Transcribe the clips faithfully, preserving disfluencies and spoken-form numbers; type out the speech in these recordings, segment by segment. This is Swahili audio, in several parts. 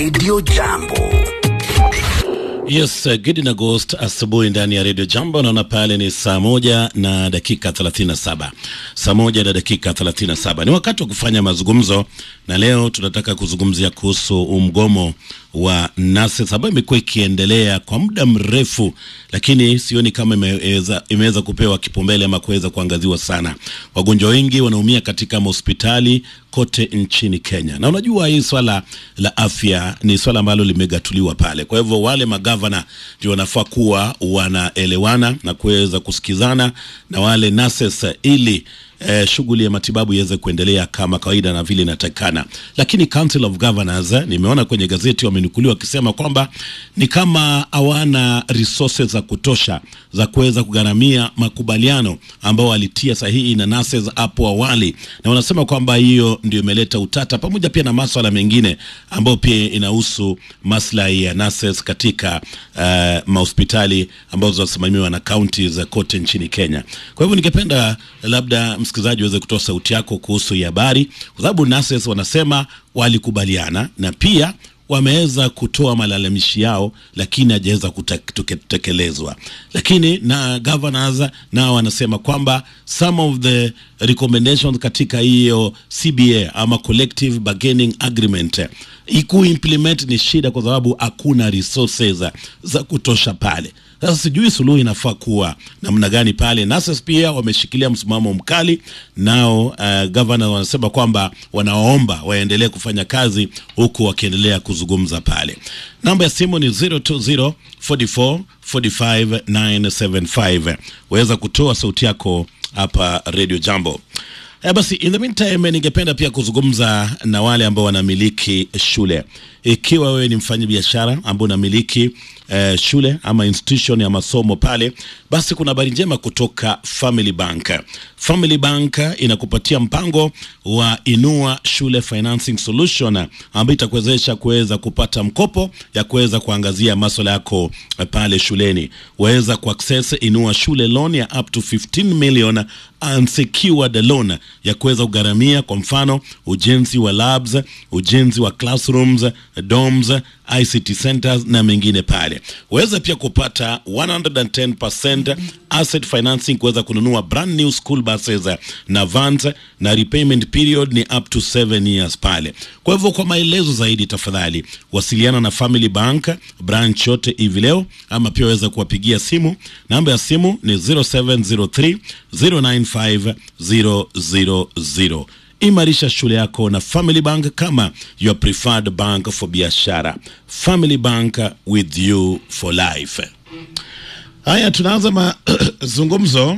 Radio Jambo. Yes, Gidi na Ghost asubuhi ndani ya Radio Jambo. Naona pale ni saa moja na dakika thelathini na saba. Saa moja na dakika thelathini na saba. Ni wakati wa kufanya mazungumzo, na leo tunataka kuzungumzia kuhusu mgomo wa nurses ambao imekuwa ikiendelea kwa muda mrefu, lakini sioni kama imeweza imeweza kupewa kipaumbele ama kuweza kuangaziwa sana. Wagonjwa wengi wanaumia katika hospitali kote nchini Kenya. Na unajua hii swala la afya ni swala ambalo limegatuliwa pale. Kwa hivyo wale magavana ndio wanafaa kuwa wanaelewana na kuweza kusikizana na wale nurses ili Eh, shughuli ya matibabu iweze kuendelea kama kawaida na vile inatakana. Lakini Council of Governors eh, nimeona kwenye gazeti wamenukuliwa wakisema kwamba ni kama hawana resources za kutosha za kuweza kugharamia makubaliano ambao walitia sahihi na nurses hapo awali, na wanasema kwamba hiyo ndio imeleta utata, pamoja pia na masuala mengine ambao pia inahusu maslahi ya nurses katika uh, mahospitali ambazo zinasimamiwa na counties kote nchini Kenya. Kwa hivyo ningependa labda msikilizaji uweze kutoa sauti yako kuhusu hii habari, kwa sababu nurses wanasema walikubaliana na pia wameweza kutoa malalamishi yao, lakini hajaweza kutekelezwa. Lakini na governors nao wanasema kwamba some of the recommendations katika hiyo C B A ama collective bargaining agreement iku implement ni shida, kwa sababu hakuna resources za kutosha pale. Sasa sijui suluhu inafaa kuwa namna gani pale. Nurses pia wameshikilia msimamo mkali, nao uh, governor wanasema kwamba wanaomba waendelee kufanya kazi huku wakiendelea kuzungumza pale. Namba ya simu ni zero two zero four four four five nine seven five. Waweza kutoa sauti yako hapa Radio Jambo. Eh, basi in the meantime ningependa pia kuzungumza na wale ambao wanamiliki shule. Ikiwa wewe ni mfanyabiashara ambao unamiliki eh, shule ama institution ya masomo pale, basi kuna habari njema kutoka Family Bank. Family Bank inakupatia mpango wa Inua Shule Financing Solution ambayo itakuwezesha kuweza kupata mkopo ya kuweza kuangazia masuala yako pale shuleni. Waweza kuaccess Inua Shule loan ya up to fifteen million unsecured loan ya kuweza kugharamia kwa mfano ujenzi wa labs, ujenzi wa classrooms, dorms, I C T centers na mengine pale. Waweza pia kupata one hundred ten percent asset financing kuweza kununua brand new school buses na vans, na repayment period ni up to seven years pale. Kwa hivyo kwa maelezo zaidi tafadhali wasiliana na Family Bank branch yote hivi leo, ama pia waweza kuwapigia simu. Namba ya simu ni zero seven zero three zero nine five zero zero zero. Imarisha shule yako na Family Bank kama your preferred bank for biashara. Family Bank with you for life. Haya, tunaanza mazungumzo.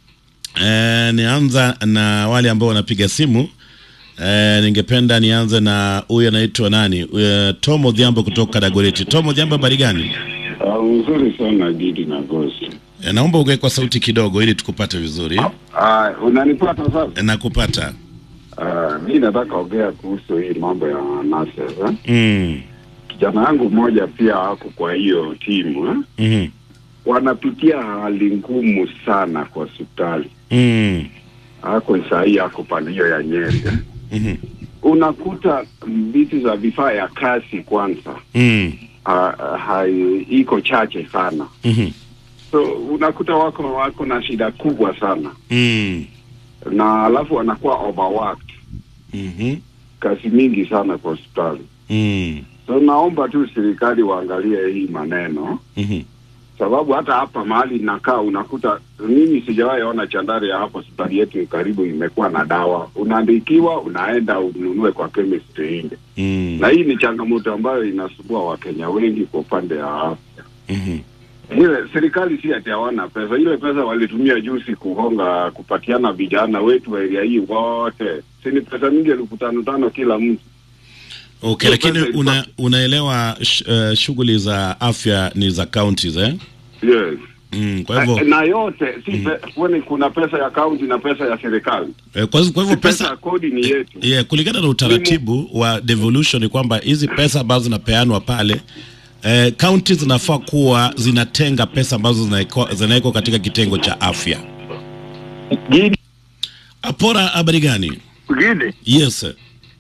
Eh, nianza na wale ambao wanapiga simu. Eh, ningependa nianze na huyu anaitwa nani? Uh, Tom Odhiambo kutoka Dagoretti. Tom Odhiambo, habari gani? Uh, uzuri sana Gidi na Ghost. Eh, naomba uge kwa sauti kidogo ili tukupate vizuri. Ah, uh, unanipata sasa? Eh, nakupata. Uh, mimi nataka ongea kuhusu hii mambo ya nurses eh? Mm. Kijana yangu mmoja pia hako kwa hiyo timu eh? Mhm. Wanapitia hali ngumu sana kwa hospitali. Mm. Hako sahi hako pale hiyo ya Nyeri. Eh? Mhm. Unakuta vitu za vifaa ya kasi kwanza. Mm. Uh, hai iko chache sana. Mhm. So unakuta wako wako na shida kubwa sana. Mm. Na alafu wanakuwa overworked. Mhm. Kazi mingi sana kwa hospitali. Mm. So naomba tu serikali waangalie hii maneno. Mhm. Sababu hata hapa mahali nakaa unakuta, mimi sijawahi ona chandari ya hapo hospitali yetu karibu imekuwa na dawa. Unaandikiwa, unaenda ununue kwa chemist nje. Mm. Na hii ni changamoto ambayo inasumbua Wakenya wengi kwa upande ya afya. Mhm. Ile serikali si ati hawana pesa. Ile pesa walitumia juzi kuhonga kupatiana vijana wetu wa area hii wote. Si ni pesa mingi elfu tano tano kila mtu. Okay, lakini una, unaelewa sh, uh, shughuli za afya ni za counties eh? Yes. Mm, kwa hivyo na yote si mm. Kwani kuna pesa ya county na pesa ya serikali. Eh, kwa hivyo si pesa, pesa kodi ni yetu. Yeah, kulingana na utaratibu wa devolution ni kwamba hizi pesa ambazo zinapeanwa pale eh, counties zinafaa kuwa zinatenga pesa ambazo zinawekwa katika kitengo cha afya. Gidi. Apora, habari gani? Gidi. Yes.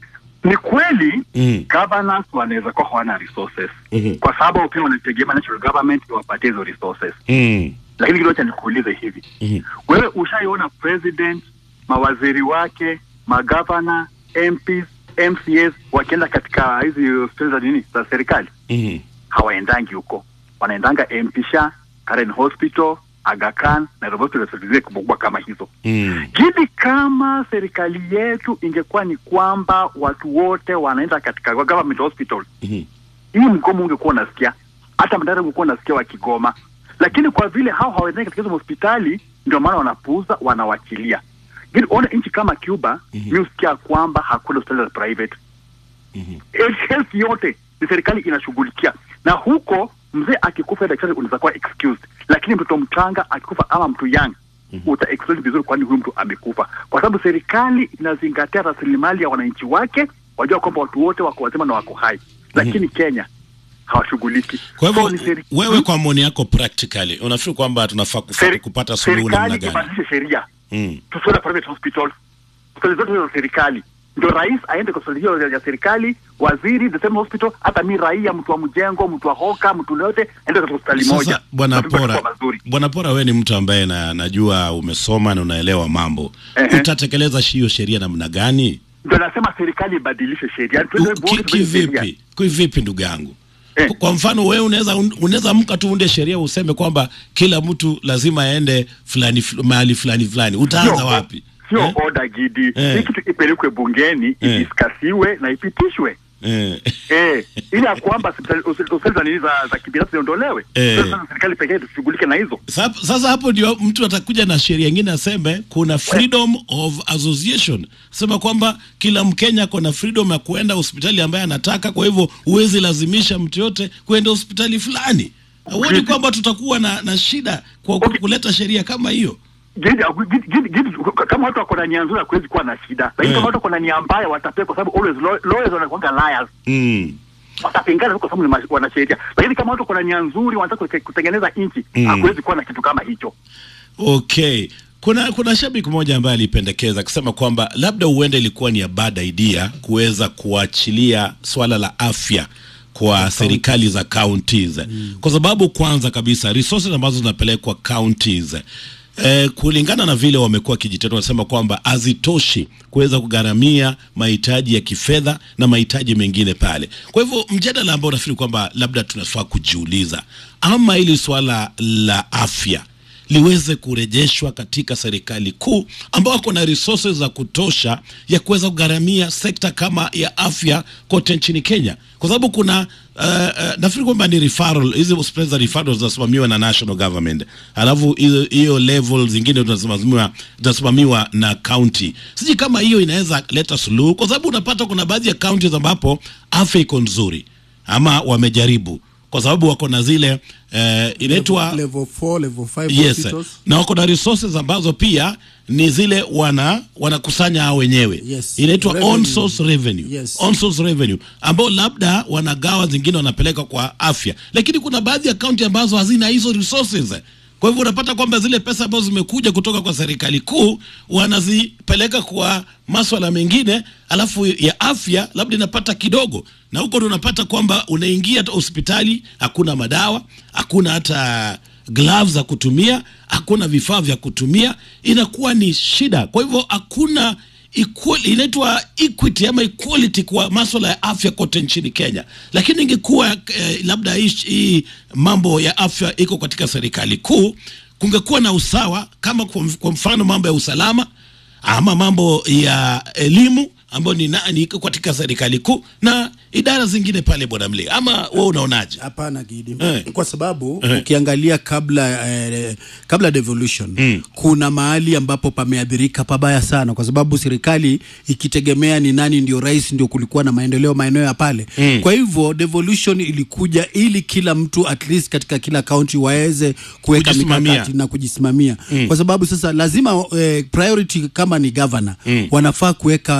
Ni kweli mm. governors wanaweza kuwa hawana resources. Mm-hmm. Kwa sababu pia wanategemea national government iwapatie hizo resources. Mm. Lakini kidogo cha nikuulize hivi. Mm-hmm. Wewe ushaiona president, mawaziri wake, magavana, M Ps, M C S wakienda katika hizi hospitali za nini za serikali? Mm-hmm. Hawaendangi huko. Wanaendanga M P S H A, Karen Hospital, Aga Khan na hospitali zile kubwa kama hizo. Mm. Hivi kama serikali yetu ingekuwa ni kwamba watu wote wanaenda katika government hospital, Mm-hmm. hii mgomo ungekuwa unasikia, hata madaktari ungekuwa unasikia wa Kigoma. Lakini kwa vile hao hawaendi katika hizo hospitali, ndio maana wanapuuza, wanawachilia. Gini ona nchi kama Cuba, mm-hmm. mimi usikia kwamba hakuna hospitali za private. Mm-hmm. Health yote ni serikali inashughulikia. Na huko mzee akikufa daktari unaweza kuwa excused. Lakini mtoto mchanga akikufa ama mtu young, mm-hmm. uta excuse vizuri kwani huyu mtu amekufa. Kwa sababu serikali inazingatia rasilimali ya wananchi wake, wajua kwamba watu wote wako wazima na wako hai. Lakini mm-hmm. Kenya hawashughuliki. Kwa hivyo so, seri... wewe kwa maoni yako practically unafikiri kwamba tunafaa Seri... kupata suluhu namna gani? Serikali ibadilishe sheria. Mm. Tusiwe private hospital. Hospitali zote za serikali. Ndio rais aende kwa hospitali ya serikali, waziri the same hospital, hata mi raia, mtu wa mjengo, mtu wa hoka, mtu yote aende kwa hospitali moja. Sasa bwana Pora, bwana Pora wewe ni mtu ambaye na najua umesoma na unaelewa mambo. Uh-huh. Utatekeleza hiyo sheria namna gani? Ndio nasema serikali ibadilishe sheria. Kivipi? Kivipi ndugu yangu? Eh. Kwa mfano wewe unaweza unaweza amka tu unde sheria useme kwamba kila mtu lazima aende fulani mahali fulani fulani. Utaanza Sio, wapi? Sio eh? Order Gidi. Eh. Hiki ipelekwe bungeni, Eh. idiskasiwe na ipitishwe. Eh. Eh, ili ya kwamba hospitali za za, za kibinafsi ziondolewe. Eh. Sasa serikali pekee tushughulike na hizo. Sasa, sasa hapo ndio mtu atakuja na sheria nyingine aseme kuna freedom of association. Sema kwamba kila Mkenya kuna freedom ya kuenda hospitali ambaye anataka, kwa hivyo huwezi lazimisha mtu yote kwenda hospitali fulani. Huoni kwamba tutakuwa na, na shida kwa Okay. kuleta sheria kama hiyo? Gidi, gidi, gidi, gidi, kama watu wako na nia nzuri hakuwezi kuwa na shida. Lakini Eh. kama watu wako na nia mbaya watapea, kwa sababu always law- lawyers wanakuwa liars. Mm. Watapingana kwa sababu ni ma- wanasheria. Lakini kama watu wako na nia nzuri wanataka kute- kutengeneza nchi, Mm. hakuwezi kuwa na kitu kama hicho. Okay. Kuna kuna shabiki mmoja ambaye alipendekeza kusema kwamba labda uende ilikuwa ni a bad idea kuweza kuachilia swala la afya kwa serikali za counties. Mm. Kwa sababu kwanza kabisa resources ambazo zinapelekwa counties eh, kulingana na vile wamekuwa kijitetea wanasema kwamba hazitoshi kuweza kugharamia mahitaji ya kifedha na mahitaji mengine pale. Kwa hivyo mjadala ambao nafikiri kwamba labda tunafaa kujiuliza, ama ili swala la afya liweze kurejeshwa katika serikali kuu ambao wako na resources za kutosha ya kuweza kugharamia sekta kama ya afya kote nchini Kenya, kwa sababu kuna uh, uh, nafikiri kwamba ni referral, hizi hospitali za referral zinasimamiwa na national government, alafu hiyo level zingine zinasimamiwa zinasimamiwa na county. Siji kama hiyo inaweza leta suluhu, kwa sababu unapata kuna baadhi ya counties ambapo afya iko nzuri ama wamejaribu, kwa sababu wako na zile eh, inaitwa level four, level five yes, hospitals. na wako na resources ambazo pia ni zile wana wanakusanya hao wenyewe. Yes. Inaitwa Revenue. on source revenue. Yes. On source revenue ambao labda wanagawa, zingine wanapeleka kwa afya, lakini kuna baadhi ya county ambazo hazina hizo resources. Kwa hivyo unapata kwamba zile pesa ambazo zimekuja kutoka kwa serikali kuu wanazipeleka kwa masuala mengine, alafu ya afya labda inapata kidogo, na huko tunapata kwamba unaingia hospitali hakuna madawa, hakuna hata gloves za kutumia, hakuna vifaa vya kutumia, inakuwa ni shida. Kwa hivyo hakuna equal, inaitwa equity ama equality kwa masuala ya afya kote nchini Kenya. Lakini ingekuwa eh, labda hii, hii mambo ya afya iko katika serikali kuu, kungekuwa na usawa, kama kwa mfano mambo ya usalama ama mambo ya elimu ambayo ni nani iko katika serikali kuu na idara zingine pale, bwana Mle, ama wewe unaonaje? Hapana Gidi. Eh. Kwa sababu Eh. ukiangalia kabla eh, kabla devolution Mm. kuna mahali ambapo pameadhirika pabaya sana, kwa sababu serikali ikitegemea ni nani ndio rais, ndio kulikuwa na maendeleo maeneo ya pale. Mm. Kwa hivyo devolution ilikuja ili kila mtu at least katika kila county waweze kuweka mikakati na kujisimamia. Mm. Kwa sababu sasa lazima eh, priority kama ni governor, mm. wanafaa kuweka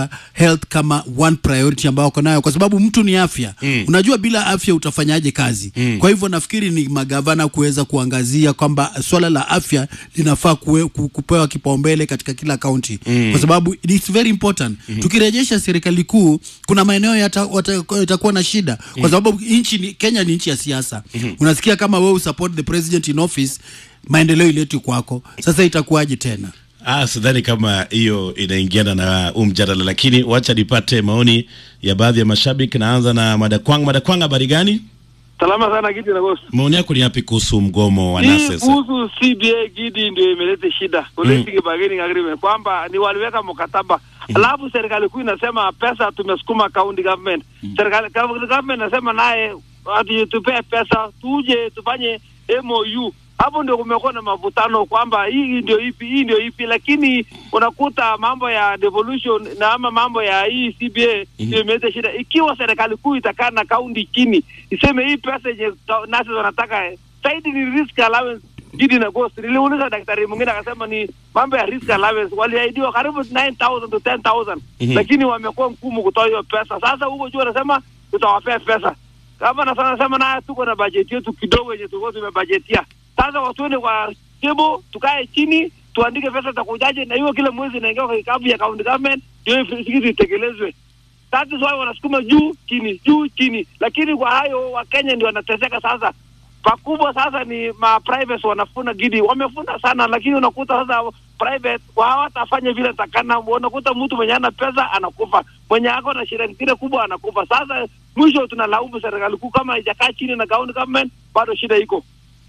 health kama one priority ambao wako nayo, kwa sababu mtu ni afya. Mm. Unajua bila afya utafanyaje kazi? Mm. Kwa hivyo nafikiri ni magavana kuweza kuangazia kwamba swala la afya linafaa kuwe, kupewa kipaumbele katika kila county. Mm. Kwa sababu it's very important. Mm. Tukirejesha serikali kuu, kuna maeneo yatakuwa na shida. Mm. Kwa sababu nchi ni Kenya, ni nchi ya siasa. Mm. Unasikia kama wewe support the president in office, maendeleo iletu kwako. Sasa itakuwaje tena? Ah, sidhani kama hiyo inaingiana na umjadala, lakini wacha nipate maoni ya baadhi ya mashabiki. Naanza na Madakwang. Madakwang, habari gani? Salama sana Gidi na Ghost. Maoni yako ni yapi kuhusu mgomo wa Nurses? Kuhusu C B A Gidi ndio imeleta shida. Collective bargaining agreement kwamba ni waliweka mkataba. Mm. Alafu serikali kuu inasema pesa tumesukuma county government. Mm. Serikali government inasema naye ati tupe pesa tuje tufanye M O U. Hapo ndio kumekuwa na mavutano kwamba hii ndio ipi, hii ndio ipi, lakini unakuta mambo ya devolution na ama mambo ya hii C B A ndio imeleta shida. Ikiwa serikali kuu itakaa na kaunti chini, iseme hii pesa yenye nasi wanataka zaidi ni risk allowance. Gidi na Ghost, niliuliza daktari mwingine akasema ni mambo ya risk allowance, waliahidiwa karibu nine thousand to ten thousand, mm-hmm. lakini wamekuwa mkumu kutoa hiyo pesa. Sasa huko juu anasema tutawapea pesa. Kama na sana sema na tuko na budget yetu kidogo yenye tuko tumebudgetia. Sasa watu wende kwa table, tukae chini, tuandike pesa za kujaje, na hiyo kila mwezi inaingia kwa kikapu ya county government, hiyo fikiri itekelezwe. Sasa wao wanasukuma juu chini, juu chini, lakini kwa hayo wa Kenya ndio wanateseka sasa. Pakubwa sasa ni ma private wanafuna Gidi, wamefuna sana, lakini unakuta sasa private wao watafanya vile takana, unakuta mtu mwenye ana pesa anakufa, mwenye ako na shida nyingine kubwa anakufa. Sasa mwisho tunalaumu serikali kuu kama haijakaa chini na county government, bado shida iko.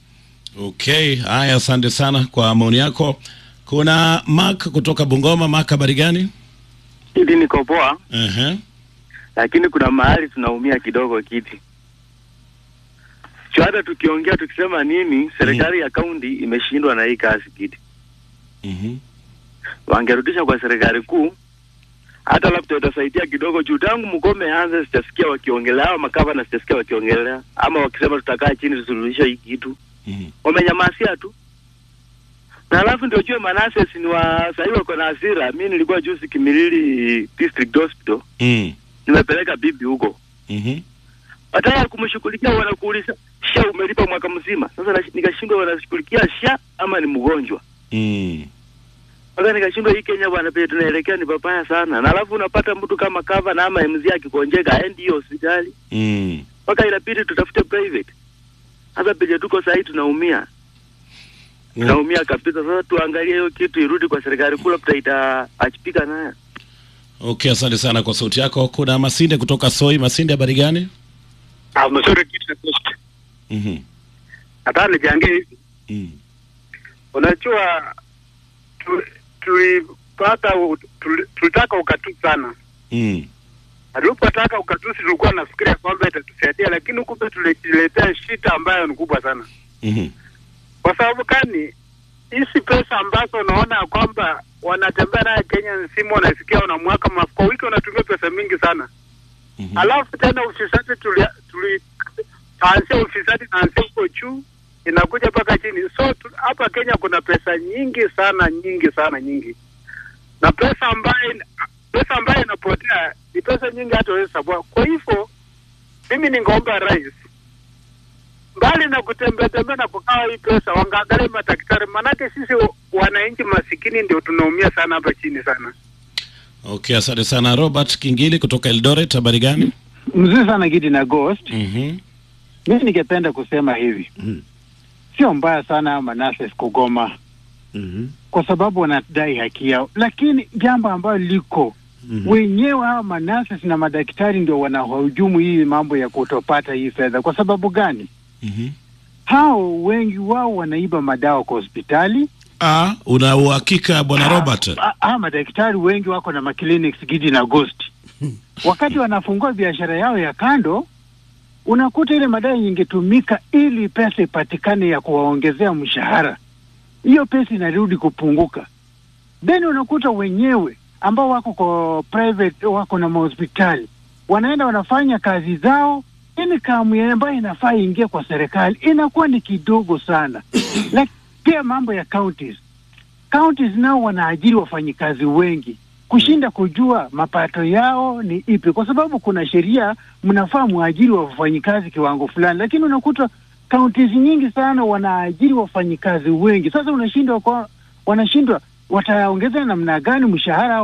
Okay, haya, asante sana kwa maoni yako. Kuna Mark kutoka Bungoma. Mark, habari gani? Kiti niko poa. Eh. Uh-huh. Lakini kuna mahali tunaumia kidogo Kiti. Sio hata tukiongea tukisema nini, serikali mm-hmm. ya kaunti imeshindwa na hii kazi Kiti. Mhm. Wangerudisha kwa serikali kuu, hata labda itasaidia kidogo. Juu tangu mgome anze sitasikia wakiongelea, au makava na sitasikia wakiongelea, ama wakisema tutakaa chini tusuluhishe hii kitu. Mm-hmm. Wamenyamasia tu. Na alafu ndio jue Manasseh ni wa sasa wako na hasira. Mimi nilikuwa juzi Kimilili District Hospital. Mm. Nimepeleka bibi huko. Mhm. Wataka kumshughulikia, wanakuuliza sha umelipa mwaka mzima. Sasa nikashindwa wanashughulikia sha ama ni mgonjwa. Mm. Sasa nikashindwa hii Kenya bwana pia tunaelekea ni babaya sana. Na alafu unapata mtu kama cover na ama M Z akikonjeka aende hiyo hospitali. Mm. Mpaka inabidi tutafute private. Sasa pia tuko sasa tunaumia. Tunaumia kabisa. Sasa tuangalie hiyo kitu irudi kwa serikali kula pita achipika naye. Okay, asante sana kwa sauti yako. Kuna Masinde kutoka Soi. Masinde, habari gani? Ah, mzuri kitu na post. Mhm. Hata nijange hivi. Mm. Unajua tulipata tulitaka ukatusi sana. Mm. Alipotaka ukatusi tulikuwa nafikiria kwamba itatusaidia, lakini huko tuliletea shida ambayo ni kubwa sana. Mhm. Kwa sababu kani hizi pesa ambazo unaona kwamba wanatembea naye Kenya nzima, unasikia una mwaka kwa wiki unatumia pesa mingi sana. Mm-hmm. Alafu tena ufisadi tuli tuli taanzia ufisadi na anzia huko juu inakuja mpaka chini. So hapa Kenya kuna pesa nyingi sana nyingi sana nyingi. Na pesa ambayo pesa ambayo inapotea ni pesa nyingi hata wewe sababu. Kwa hivyo mimi ningeomba rais, mbali na kutembea tembea na kukaa hii pesa, wangaangalie madaktari, manake sisi wananchi masikini ndio tunaumia sana hapa chini sana. Okay, asante sana. Robert Kingili kutoka Eldoret, habari gani? Mzuri sana Gidi na Ghost. Mhm. Mimi ningependa kusema hivi. Mhm. Sio mbaya sana Manasseh kugoma. Mhm. Kwa sababu wanadai haki yao, lakini jambo ambalo liko mm-hmm. wenyewe hawa Manasseh na madaktari ndio wanahujumu hii mambo ya kutopata hii fedha. Kwa sababu gani? Mhm. Hao wengi wao wanaiba madawa kwa hospitali. Ah, una uhakika bwana Robert? Ah, ah, madaktari wengi wako na maclinics Gidi na Ghost. Wakati wanafungua biashara yao ya kando, unakuta ile madawa ingetumika ili pesa ipatikane ya kuwaongezea mshahara, hiyo pesa inarudi kupunguka. Then unakuta wenyewe ambao wako kwa private, wako na hospitali, wanaenda wanafanya kazi zao, income ambayo inafaa ingie kwa serikali inakuwa ni kidogo sana. Like pia mambo ya counties. Counties nao wanaajiri wafanyikazi wengi. kushinda kujua mapato yao ni ipi, kwa sababu kuna sheria mnafaa muajiri wa wafanyikazi kiwango fulani, lakini unakuta counties nyingi sana wanaajiri wafanyikazi wengi. Sasa unashindwa kwa wanashindwa wataongeza namna gani mshahara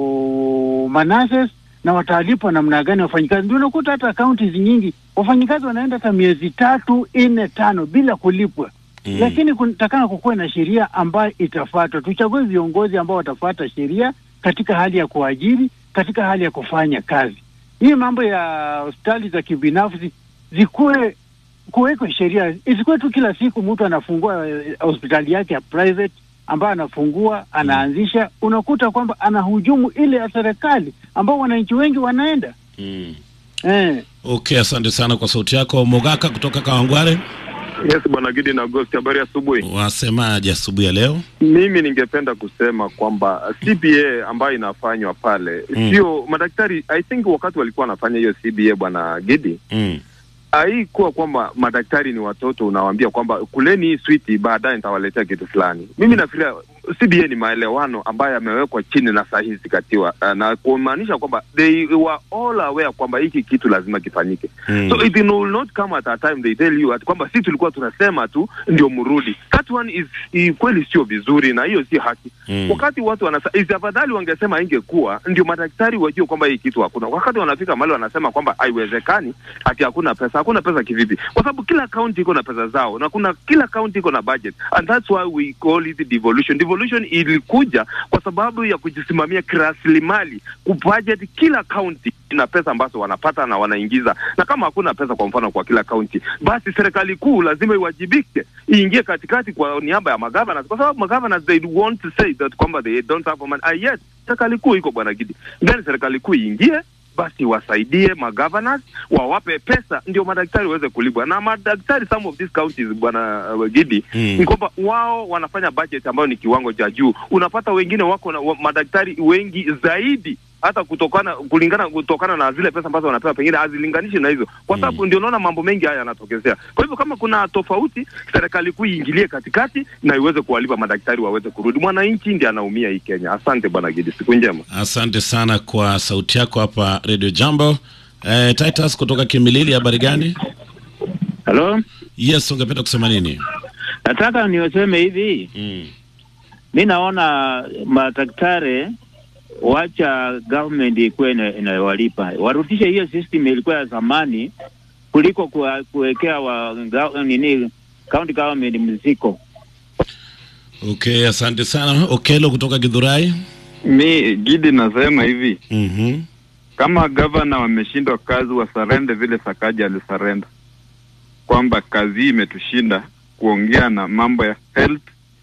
wa manases na watalipwa namna gani wafanyikazi. Ndio unakuta hata counties nyingi wafanyikazi wanaenda hata miezi tatu, nne, tano bila kulipwa. Mm. Lakini kunatakana kukuwe na sheria ambayo itafuatwa. Tuchague viongozi ambao watafuata sheria katika hali ya kuajiri, katika hali ya kufanya kazi. Hii mambo ya hospitali za kibinafsi zikuwe kuwekwe sheria, isikuwe tu kila siku mtu anafungua hospitali yake ya private ambayo anafungua, anaanzisha, unakuta kwamba anahujumu ile ya serikali ambao wananchi wengi wanaenda. Mm. Eh. Okay, asante sana kwa sauti yako. Mogaka kutoka Kawangware. Yes, Bwana Gidi na Agosti, habari asubuhi. Wasemaje asubuhi ya leo? Mimi ningependa kusema kwamba C B A ambayo inafanywa pale, mm. sio madaktari, I think wakati walikuwa wanafanya hiyo C B A Bwana Gidi, mm. haikuwa kwamba madaktari ni watoto unawaambia kwamba kuleni hii switi baadaye nitawaletea kitu fulani. Mimi nafikiria C B A ni maelewano ambayo yamewekwa chini na sahihi zikatiwa, na kumaanisha kwamba they were all aware kwamba hiki kitu lazima kifanyike. Mm. So it will not come at a time they tell you at kwamba sisi tulikuwa tunasema tu ndio mrudi. That one is i, kweli sio vizuri na hiyo si haki. Mm. Wakati watu wanasema afadhali wangesema ingekuwa ndio madaktari wajue kwamba hii kitu hakuna. Wakati wanafika mahali wanasema kwamba haiwezekani, ati hakuna pesa. Hakuna pesa kivipi? Kwa sababu kila county iko na pesa zao na kuna kila county iko na budget, and that's why we call it devolution. Devolution ilikuja kwa sababu ya kujisimamia kiraslimali, kubudget kila county na pesa ambazo wanapata na wanaingiza. Na kama hakuna pesa kwa mfano kwa kila county, basi serikali kuu lazima iwajibike, iingie katikati kwa niaba ya magavana, kwa sababu magavana they want to say that kwamba they don't have money. Ah, yes, serikali kuu iko Bwana Gidi. Ndani serikali kuu iingie, basi wasaidie magovernors, wawape pesa ndio madaktari waweze kulipwa. Na madaktari some of these counties Bwana uh, Gidi, mm. ni kwamba wao wanafanya budget ambayo ni kiwango cha juu. Unapata wengine wako na wa, madaktari wengi zaidi hata kutokana kulingana kutokana na zile pesa ambazo wanapewa pengine hazilinganishi na hizo. Kwa sababu mm. ndio naona mambo mengi haya yanatokezea. Kwa hivyo kama kuna tofauti, serikali kuu iingilie katikati na iweze kuwalipa madaktari waweze kurudi. Mwananchi ndiye anaumia hii Kenya. Asante Bwana Gidi, siku njema. Asante sana kwa sauti yako hapa Radio Jambo. Eh, Titus kutoka Kimilili, habari gani? Hello? Yes, ungependa kusema nini? Nataka niwaseme hivi. Mm. Mimi naona madaktari wacha government ikuwe inawalipa. Warudishe hiyo system ilikuwa ya zamani kuliko kuwekea wa nini county government mziko. Okay, asante sana. Okelo kutoka Githurai. Mi Gidi nasema hivi. Mhm. Kama governor wameshindwa kazi wasarende vile Sakaja alisarenda. Kwamba kazi imetushinda kuongea na mambo ya health.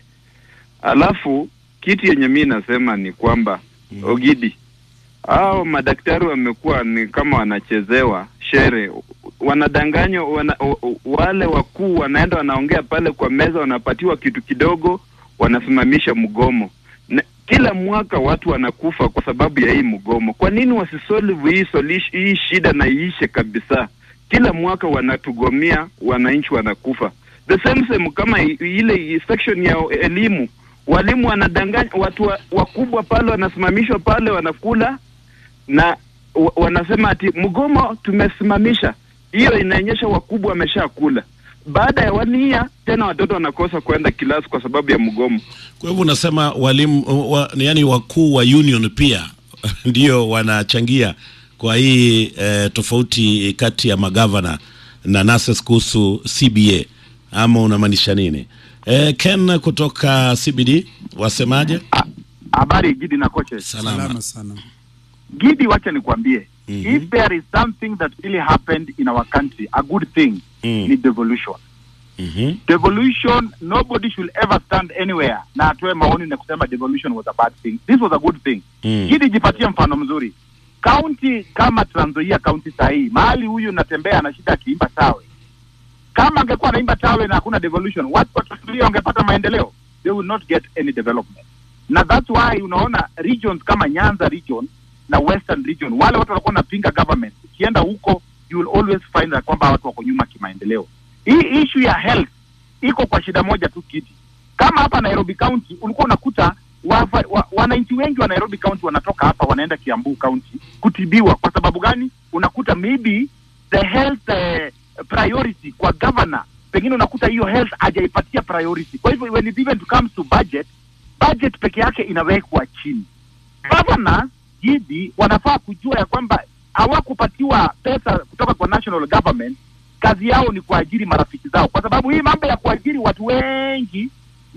Alafu kitu yenye mimi nasema ni kwamba mm. Ogidi, hao madaktari wamekuwa ni kama wanachezewa shere, wanadanganywa, wana, wale wakuu wanaenda wanaongea pale kwa meza, wanapatiwa kitu kidogo, wanasimamisha mgomo. Na kila mwaka watu wanakufa kwa sababu ya hii mgomo. Kwa nini wasisolve hii solution, hii shida na iishe kabisa? Kila mwaka wanatugomia, wananchi wanakufa. The same same kama ile section ya elimu, walimu wanadanganya watu wa, wakubwa pale, wanasimamishwa pale, wanakula na w, wanasema ati mgomo tumesimamisha. Hiyo inaonyesha wakubwa wameshakula. Baada ya wania tena watoto wanakosa kwenda kilasi kwa sababu ya mgomo. Kwa hivyo unasema walimu wa, yani wakuu wa union pia ndio wanachangia kwa hii eh, tofauti kati ya magavana na nurses kuhusu C B A, ama unamaanisha nini? Eh, Ken kutoka C B D, wasemaje? Habari Gidi na coaches. Salama, Salama sana. Gidi, wacha nikwambie, mm-hmm. if there is something that really happened in our country, a good thing, mm. ni devolution. Mm-hmm. Devolution, nobody should ever stand anywhere na atoe maoni na kusema devolution was a bad thing. This was a good thing. Mm. Gidi, jipatie mfano mzuri. County kama Trans Nzoia county sahi, mahali huyu natembea na shida akiimba tawe. Kama angekuwa anaimba tawe na hakuna devolution, watu wa Trans Nzoia wangepata maendeleo? They will not get any development. Na that's why unaona regions kama Nyanza region na Western region, wale watu wanakuwa napinga government, ukienda huko you will always find that kwamba watu wako nyuma kimaendeleo. Hii issue ya health iko kwa shida moja tu Kidi. Kama hapa Nairobi County ulikuwa unakuta wafa, wa, wananchi wengi wa Nairobi County wanatoka hapa wanaenda Kiambu County kutibiwa. Kwa sababu gani? Unakuta maybe the health uh, priority kwa governor, pengine unakuta hiyo health hajaipatia priority. Kwa hivyo when it even comes to budget, budget peke yake inawekwa chini. Governors Gidi wanafaa kujua ya kwamba hawakupatiwa pesa kutoka kwa national government, kazi yao ni kuajiri marafiki zao. Kwa sababu hii mambo ya kuajiri watu wengi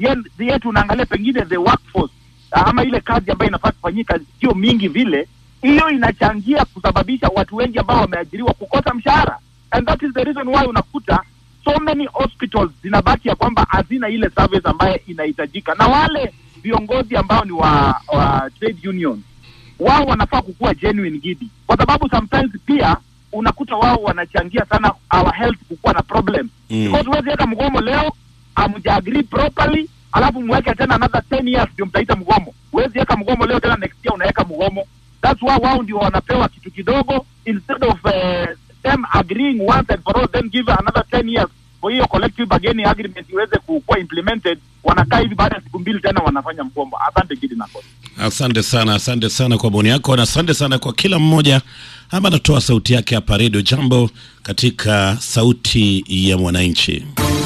yetu unaangalia pengine the workforce ama ile kazi ambayo inafaa kufanyika sio mingi vile, hiyo inachangia kusababisha watu wengi ambao wameajiriwa kukosa mshahara. And that is the reason why unakuta so many hospitals zinabaki ya kwamba hazina ile service ambayo inahitajika. Na wale viongozi ambao ni wa, wa trade union, wao wanafaa kukua genuine Gidi, kwa sababu sometimes pia unakuta wao wanachangia sana our health kukua na problem. Mm. Because wewe weka mgomo leo, amja agree properly, alafu mweke tena another ten years ndio mtaita mgomo. Wewe weka mgomo leo tena next year unaweka mgomo. That's why wao ndio wanapewa kitu kidogo instead of uh, them agreeing once and for all, then give another ten years for hiyo collective bargaining agreement iweze kuwa implemented. Wanakaa hivi baada ya siku mbili tena wanafanya mgomo. Asante Gidi na Kosi. Asante sana, asante sana kwa boni yako, na asante sana kwa kila mmoja ama natoa sauti yake hapa Radio Jambo katika sauti ya mwananchi.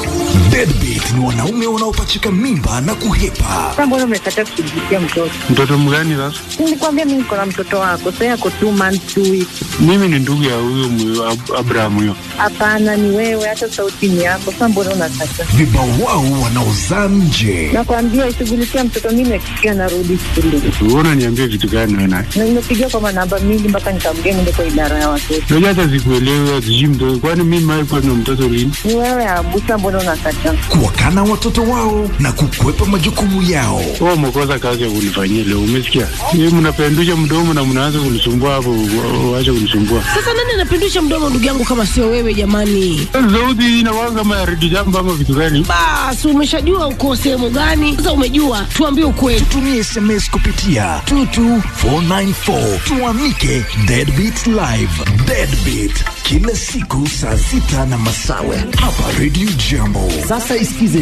Deadbeat ni wanaume wanaopachika mimba na kuhepa. Sasa mbona umekataa kushughulikia mtoto? Mtoto mgani sasa? Nilikwambia mimi niko na mtoto wako, sasa yako two months two weeks. Mimi ni ndugu ya huyo Ab- Abraham huyo. Hapana, ni wewe, hata sauti ni yako. Sasa mbona unakataa? Vibao wao wanaozaa nje. Nakwambia ishughulikia mtoto, mimi nakikia narudi shule. Unaona niambie vitu gani wewe naye? Na nimepigia kwa namba mingi mpaka nikamgeni ndio kwa idara ya watoto. Ndio hata sikuelewa sijimdo. Kwani mimi mai kwa na mtoto lini? Ni wewe Abusa, mbona unakataa? Kuwakana watoto wao na kukwepa majukumu yao. Wao mkosa kazi ya kunifanyia leo, umesikia? Yeye mnapendusha mdomo na mnaanza kunisumbua hapo, waache kunisumbua. Sasa nani anapendusha mdomo ndugu yangu kama sio wewe jamani? Zaudi inawaga kama ya Radio Jambo ama vitu gani? Basi umeshajua uko sehemu gani? Sasa umejua, tuambie ukweli. Tutumie S M S kupitia two two four nine four. Tuamike Deadbeat Live. Deadbeat kila siku saa sita na masawe hapa Radio Jambo. Sasa isikize